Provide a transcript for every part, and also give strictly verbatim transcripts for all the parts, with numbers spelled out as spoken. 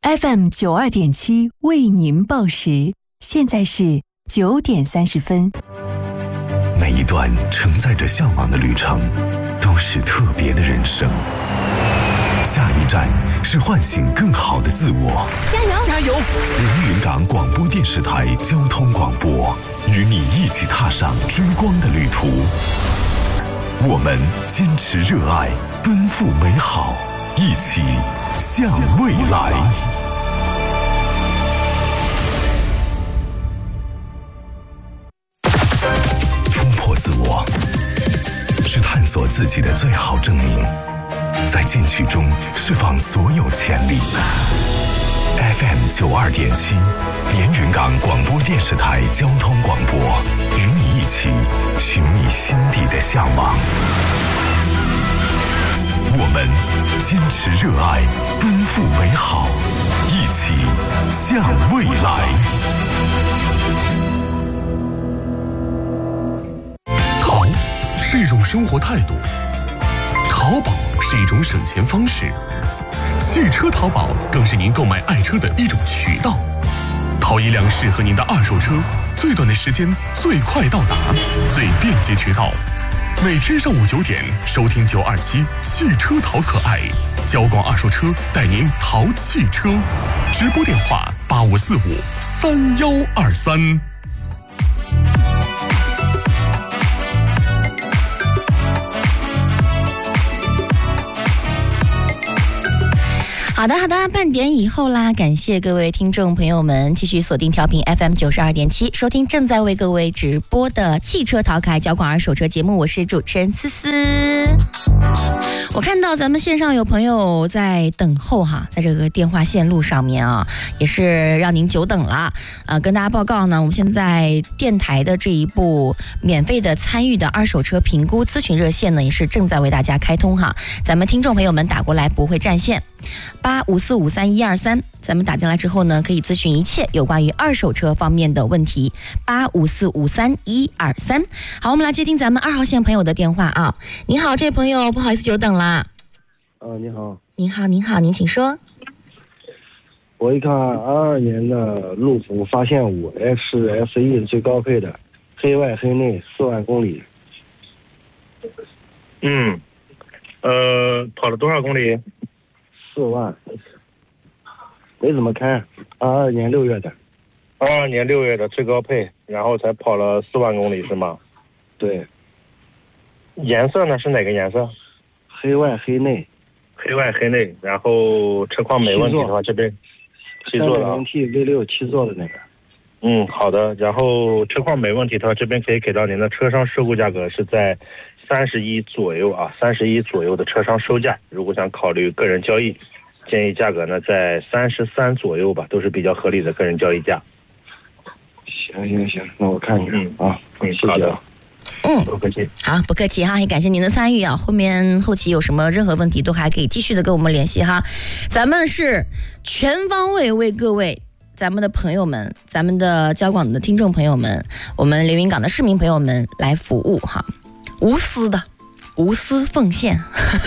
F M 九二点七为您报时，现在是九点三十分。 每一段承载着向往的旅程，都是特别的人生。下一站是唤醒更好的自我。 加油！ 加油！ 连云港广播电视台交通广播，与你一起踏上追光的旅途。我们坚持热爱，奔赴美好，一起向未来。突破自我，是探索自己的最好证明。在进取中释放所有潜力。F M 九二点七，连云港广播电视台交通广播，与你一起寻觅心底的向往。我们坚持热爱，奔赴美好，一起向未来。 淘是一种生活态度，淘宝是一种省钱方式，汽车淘宝更是您购买爱车的一种渠道。淘一辆适合您的二手车，最短的时间，最快到达，最便捷渠道。每天上午九点，收听九二七汽车淘可爱，交广二手车带您淘汽车。直播电话八五四五三幺二三。 好的好的，半点以后啦，感谢各位听众朋友们继续锁定调频 F M 九十二点七，收听正在为各位直播的汽车淘可爱交广二手车节目，我是主持人思思。我看到咱们线上有朋友在等候哈，在这个电话线路上面啊，也是让您久等了。呃，跟大家报告呢，我们现在电台的这一部免费的参与的二手车评估咨询热线呢，也是正在为大家开通哈。咱们听众朋友们打过来不会占线，八五四五三一二三，咱们打进来之后呢，可以咨询一切有关于二手车方面的问题。八五四五三一二三。好，我们来接听咱们二号线朋友的电话啊。您好，这位朋友，不好意思久等啦。 啊，你好。 您好，您好，您请说。 我一看二二年的路虎发现五 X S E 最高配的，黑外黑内，四万公里。 嗯，呃，跑了多少公里？ 四万，没怎么开。二二年六月的。 二二年六月的最高配，然后才跑了四万公里是吗？ 对。 颜色呢是哪个颜色？ 黑外黑内。 黑外黑内，然后车况没问题的话，这边七座的啊 T V 六七座的那个。 嗯，好的。然后车况没问题的话，这边可以给到您的车商事故价格是在三十一左右啊，三十一左右的车商收价。如果想考虑个人交易，建议价格呢在三十三左右吧，都是比较合理的个人交易价。 行行行，那我看看、嗯、啊， 嗯， 谢谢。 好的。 嗯， 不客气。 好，不客气哈，也感谢您的参与啊。后面后期有什么任何问题，都还可以继续的跟我们联系哈。咱们是全方位为各位咱们的朋友们，咱们的交广的听众朋友们，我们连云港的市民朋友们来服务哈，无私的，无私奉献。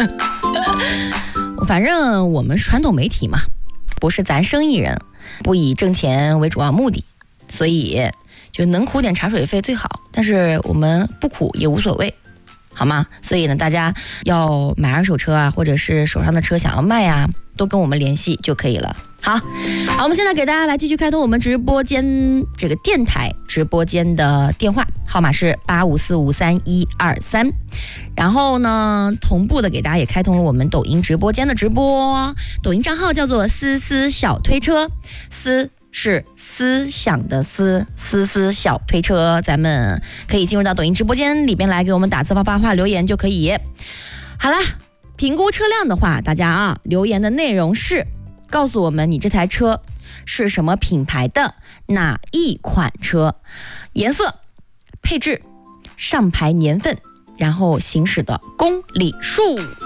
反正我们传统媒体嘛，不是咱生意人，不以挣钱为主要目的，所以就能苦点茶水费最好，但是我们不苦也无所谓，好吗？所以呢，大家要买二手车啊，或者是手上的车想要卖啊，都跟我们联系就可以了。好，好，我们现在给大家来继续开通我们直播间这个电台直播间的电话号码是八五四五三一二三，然后呢，同步的给大家也开通了我们抖音直播间的直播，抖音账号叫做思思小推车，思是思想的思，思思小推车，咱们可以进入到抖音直播间里边来给我们打字、发话、留言就可以。好啦，评估车辆的话，大家啊，留言的内容是告诉我们你这台车是什么品牌的，哪一款车，颜色、配置、上牌年份，然后行驶的公里数。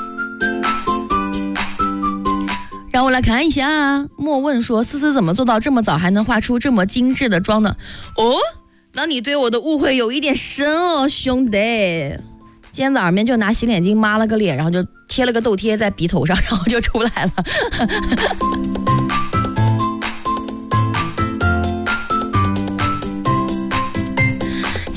让我来看一下，莫问说思思怎么做到这么早还能画出这么精致的妆呢？哦，那你对我的误会有一点深哦，兄弟。今天早上面就拿洗脸巾抹了个脸，然后就贴了个痘贴在鼻头上，然后就出来了。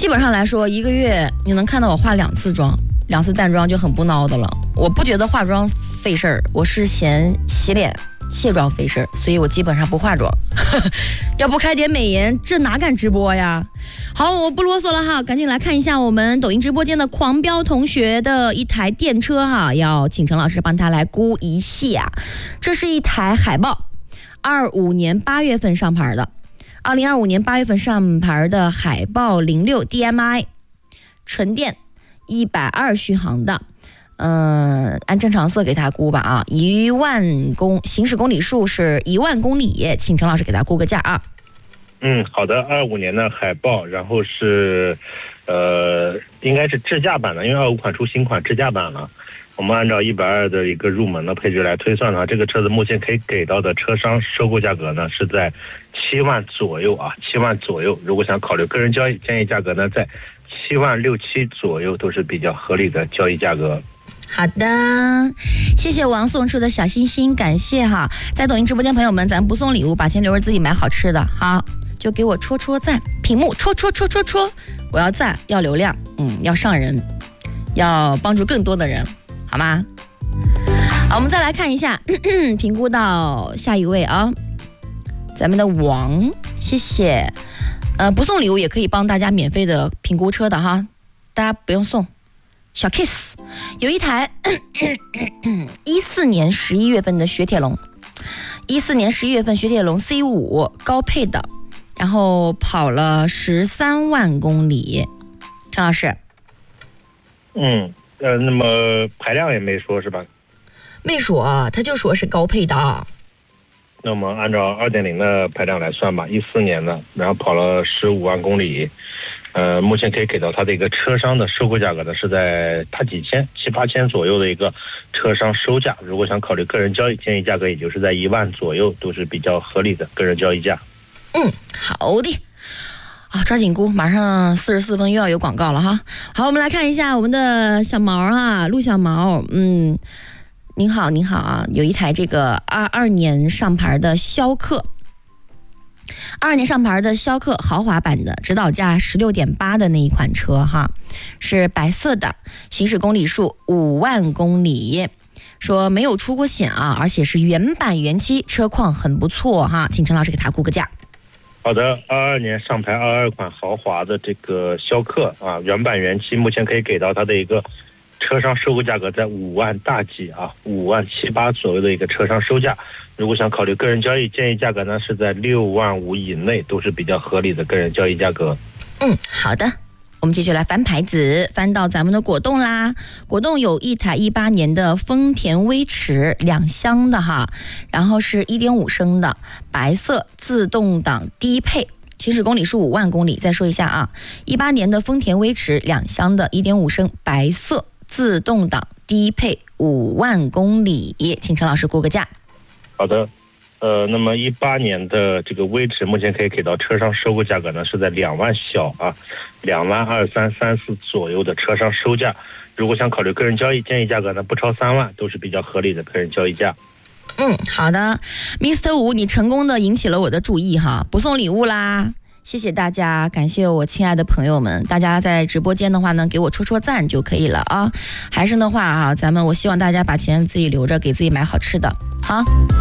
基本上来说，一个月你能看到我化两次妆，两次淡妆就很不孬的了。我不觉得化妆费事儿，我是嫌洗脸卸妆费事儿，所以我基本上不化妆。要不开点美颜，这哪敢直播呀？好，我不啰嗦了哈，赶紧来看一下我们抖音直播间的狂飙同学的一台电车哈，要请陈老师帮他来估一下。这是一台海豹，二五年八月份上牌的，二零二五年八月份上牌的海豹零六 D M I， 纯电，一百二续航的。嗯，按正常色给他估吧啊，一万公行驶公里数是一万公里，请陈老师给他估个价啊。 嗯，好的，二五年的海豹，然后是，呃，应该是智驾版的，因为二五款出新款智驾版了。我们按照一百二的一个入门的配置来推算的话，这个车子目前可以给到的车商收购价格呢是在七万左右啊，七万左右。如果想考虑个人交易，建议价格呢在七万六七左右，都是比较合理的交易价格。 好的，谢谢王送出的小心心，感谢哈。在抖音直播间朋友们，咱不送礼物，把钱留着自己买好吃的，好，就给我戳戳赞，屏幕戳戳戳戳戳，我要赞，要流量，嗯，要上人，要帮助更多的人，好吗？好，我们再来看一下，咳咳评估到下一位啊，咱们的王，谢谢。呃，不送礼物也可以帮大家免费的评估车的哈，大家不用送。小 kiss 有一台一四年十一月份的雪铁龙，一四年十一月份雪铁龙 C 五 高配的，然后跑了十三万公里。陈老师， 嗯，呃，那么排量也没说是吧？ 没说，他就说是高配的。 那么按照 二点零 的排量来算吧，一四年的，然后跑了十五万公里。呃，目前可以给到它的一个车商的收购价格呢，是在大几千、七八千左右的一个车商收价。如果想考虑个人交易，建议价格也就是在一万左右，都是比较合理的个人交易价。 嗯，好的。啊，抓紧估，马上四十四分又要有广告了哈。好，我们来看一下我们的小毛啊，陆小毛，嗯，您好，您好啊，有一台这个二二年上牌的逍客。二二年上牌的逍客豪华版的，指导价十六点八的那一款车哈，是白色的，行驶公里数五万公里，说没有出过险啊，而且是原版原漆，车况很不错哈，请陈老师给他估个价。 好的，二二年上牌二二款豪华的这个逍客啊，原版原漆，目前可以给到它的一个车商收购价格在五万大几啊，五万七八左右的一个车商收价。如果想考虑个人交易，建议价格呢是在六万五以内，都是比较合理的个人交易价格。 嗯，好的，我们继续来翻牌子，翻到咱们的果冻啦。果冻有一台一八年的丰田威驰两厢的哈，然后是 一点五升的白色自动挡低配。行驶公里数五万公里。再说一下啊，一八年的丰田威驰两厢的 一点五升白色自动挡低配五万公里，请陈老师估个价。 好的，呃，那么一八年的这个威驰目前可以给到车商收购价格呢是在两万小啊，两万二三三四左右的车商收价。如果想考虑个人交易，建议价格呢不超三万，都是比较合理的个人交易价。 嗯，好的 ，Mister 吴，你成功的引起了我的注意哈，不送礼物啦。谢谢大家，感谢我亲爱的朋友们，大家在直播间的话呢，给我戳戳赞就可以了啊。还是那话啊，咱们我希望大家把钱自己留着，给自己买好吃的。好，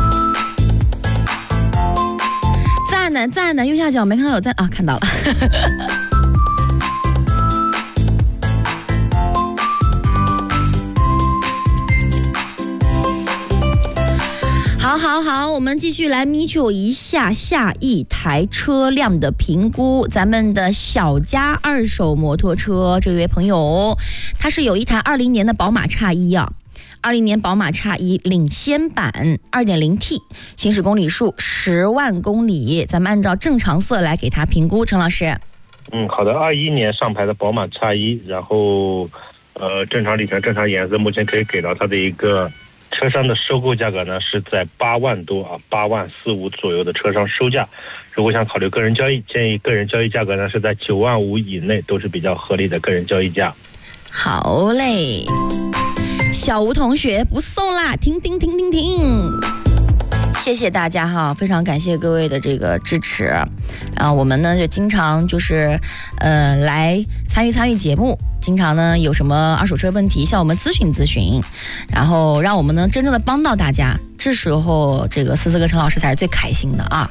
赞呢赞呢，右下角没看到有赞啊，看到了。好好好，我们继续来咪求一下下一台车辆的评估。咱们的小家二手摩托车这位朋友，他是有一台二零年的宝马X一啊，二零年宝马X一领先版 二点零 T， 行驶公里数十万公里，咱们按照正常色来给他评估。陈老师， 嗯，好的，二一年上牌的宝马X一，然后呃正常里程、正常颜色，目前可以给到它的一个车商的收购价格呢是在八万多啊，八万四五左右的车商收价。如果想考虑个人交易，建议个人交易价格呢是在九万五以内，都是比较合理的个人交易价。 好嘞，小吴同学不送啦，停停停停停。 谢谢大家哈，非常感谢各位的这个支持。啊，我们呢就经常就是呃来参与参与节目，经常呢有什么二手车问题向我们咨询咨询，然后让我们呢真正的帮到大家。这时候这个思思跟陈老师才是最开心的啊。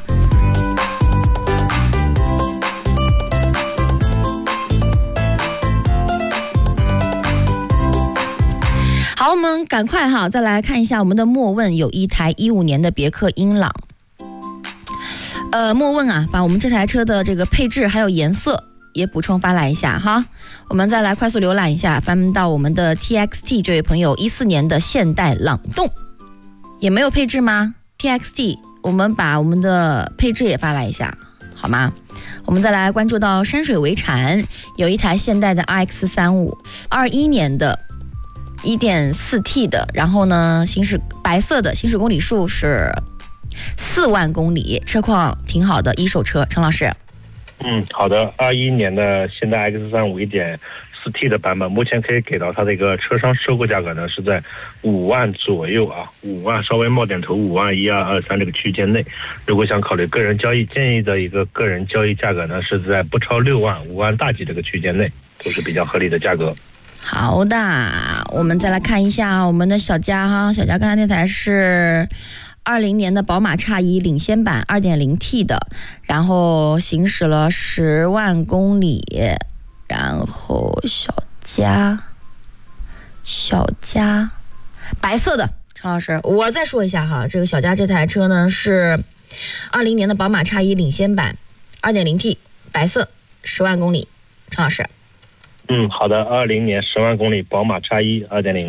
好，我们赶快哈，再来看一下我们的莫问，有一台一五年的别克英朗。呃，莫问啊，把我们这台车的这个配置还有颜色也补充发来一下哈。我们再来快速浏览一下，翻到我们的 T X T， 这位朋友一四年的现代朗动，也没有配置吗 ？T X T， 我们把我们的配置也发来一下，好吗？我们再来关注到山水围禅，有一台现代的 R X 三五， 二一年的。一点四 T 的，然后呢，行驶白色的，行驶公里数是四万公里，车况挺好的，一手车。陈老师， 嗯，好的，二一年的现代 X 三五 一点四 T 的版本，目前可以给到它的一个车商收购价格呢是在五万左右啊，五万稍微冒点头，五万一二二三这个区间内。如果想考虑个人交易，建议的一个个人交易价格呢是在不超六万、五万大几这个区间内，都是比较合理的价格。 好的，我们再来看一下我们的小佳哈，小佳刚才那台是二零年的宝马叉一领先版 二点零 T 的，然后行驶了十万公里，然后小佳小佳白色的。陈老师，我再说一下哈，这个小佳这台车呢是二零年的宝马叉一领先版 二点零 T 白色，十万公里。陈老师。 嗯，好的，二零年十万公里宝马叉一 二点零。